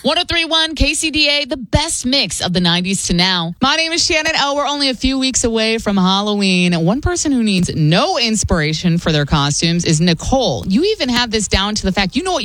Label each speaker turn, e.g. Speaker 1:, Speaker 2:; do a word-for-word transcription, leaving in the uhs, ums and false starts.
Speaker 1: one oh three point one K C D A, the best mix of the nineties to now. My name is Shannon. Oh, we're only a few weeks away from Halloween. One person who needs no inspiration for their costumes is Nicole. You even have this down to the fact you know what